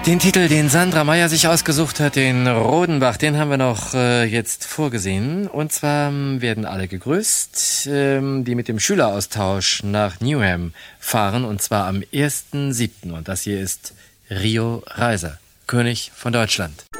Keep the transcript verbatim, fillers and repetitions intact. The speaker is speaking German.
Den Titel, den Sandra Meyer sich ausgesucht hat, den Rodenbach, den haben wir noch äh, jetzt vorgesehen. Und zwar werden alle gegrüßt, ähm, die mit dem Schüleraustausch nach Newham fahren, und zwar am ersten siebten Und das hier ist Rio Reiser, König von Deutschland.